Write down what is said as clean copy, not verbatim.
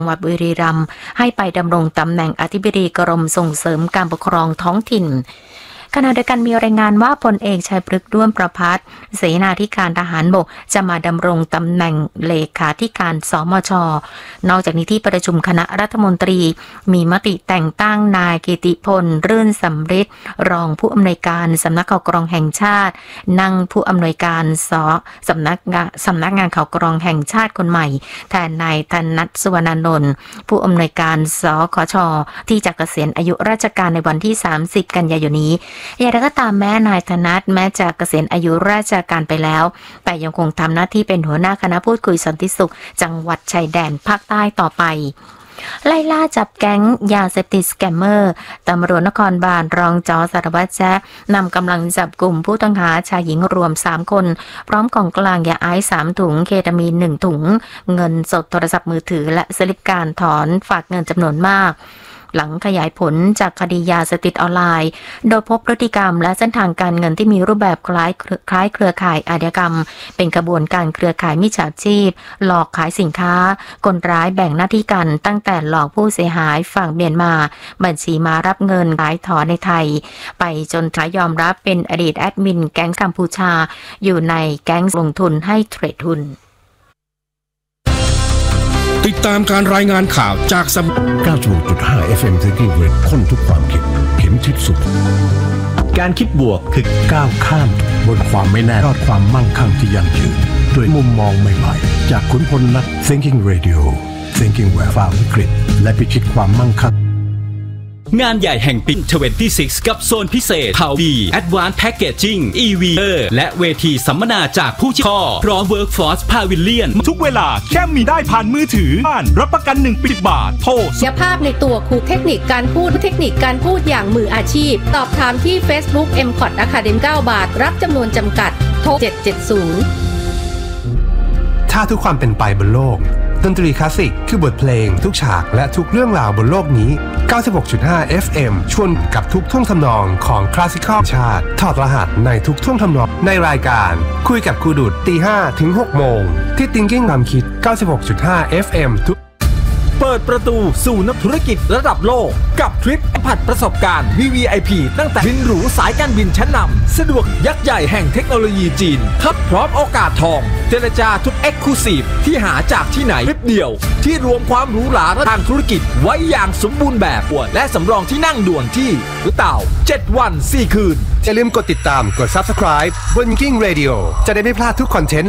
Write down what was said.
จังหวัดบุรีรัมย์ให้ไปดำรงตำแหน่งอธิบดีกรมส่งเสริมการปกครองท้องถิ่นขณะเดียวกันมีรายงานว่าพลเอกชัยพฤกษ์ด้วงประภัสเสนาธิการทหารบกจะมาดำรงตำแหน่งเลขาธิการสมช.นอกจากนี้ที่ประชุมคณะรัฐมนตรีมีมติแต่งตั้งนายกิติพลรื่นสำริดรองผู้อำนวยการสำนักข่าวกรองแห่งชาตินั่งผู้อำนวยการสำนักงานข่าวกรองแห่งชาติคนใหม่แทนนายธนัท สุวรรณนนท์ผู้อำนวยการสคช.ที่จะเกษียณอายุราชการในวันที่30กันยายนนี้อย่างไรก็ตามแม้นายธนัทแม้จะเกษียณอายุราชการไปแล้วแต่ยังคงทำหน้าที่เป็นหัวหน้าคณะพูดคุยสันติสุขจังหวัดชายแดนภาคใต้ต่อไปไล่ล่าจับแก๊งยาเสพติดสแกมเมอร์ตำรวจนครบาลรองจ.สารวัตรแจ๊นำกำลังจับกลุ่มผู้ต้องหาชายหญิงรวม3คนพร้อมของกลางยาไอซ์3ถุงเคตามีน1ถุงเงินสดโทรศัพท์มือถือและสลิปการถอนฝากเงินจำนวนมากหลังขยายผลจากคดียาเสพติดออนไลน์โดยพบพฤติกรรมและเส้นทางการเงินที่มีรูปแบบคล้ายเครือข่ายอาชญากรรมเป็นกระบวนการเครือข่ายมิจฉาชีพหลอกขายสินค้าคนร้ายแบ่งหน้าที่กันตั้งแต่หลอกผู้เสียหายฝั่งเมียนมาบัญชีมารับเงินขายถอนในไทยไปจนท้ายยอมรับเป็นอดีตแอดมินแก๊งกัมพูชาอยู่ในแก๊งลงทุนให้เทรดหุ้นติดตามการรายงานข่าวจาก 96.5 FM Thinking Red ค้นทุกความคิดเข็มทิศสุดการคิดบวกคือก้าวข้ามบนความไม่แน่รอดความมั่งคั่งที่ยั่งยืนด้วยมุมมองใหม่ๆจากขุนพลนัก Thinking Radio Thinking แหวกฝ่าวิกฤตและพิชิตความมั่งคั่งงานใหญ่แห่งปี26กับโซนพิเศษ Power B Advanced Packaging EV และเวทีสัมมนาจากผู้เชี่ยวชาญพร้อม Workforce Pavilion ทุกเวลาแค่มีได้ผ่านมือถือบ้านรับประกัน1 ปีบาทโทรศัพท์ภาพในตัวครูเทคนิคการพูดเทคนิคการพูดอย่างมืออาชีพตอบถามที่ Facebook MCOT Academy 9 บาทรับจำนวนจำกัดโทร770 ถ้าทุกความเป็นไปบนโลกดนตรีคลาสสิกคือบทเพลงทุกฉากและทุกเรื่องราวบนโลกนี้ 96.5 FM ชวนกับทุกท่วงทำนองของคลาสสิคอลชาติถอดรหัสในทุกท่วงทำนองในรายการคุยกับครูดุษ 5:00 ถึง 6:00 นที่ Thinking ความคิด 96.5 FM ทุกเปิดประตูสู่นักธุรกิจระดับโลกกับทริปผัดประสบการณ์ VVIP ตั้งแต่บินหรูสายการบินชั้นนำสะดวกยักษ์ใหญ่แห่งเทคโนโลยีจีนทับพร้อมโอกาสทองเจรจาทุก Exclusive ที่หาจากที่ไหนทริปเดียวที่รวมความหรูหราทางธุรกิจไว้อย่างสมบูรณ์แบบและสำรองที่นั่งด่วนที่เต่า7 วัน 4 คืนอย่าลืมกดติดตามกด Subscribe บน Thinking Radio จะได้ไม่พลาดทุกคอนเทนต์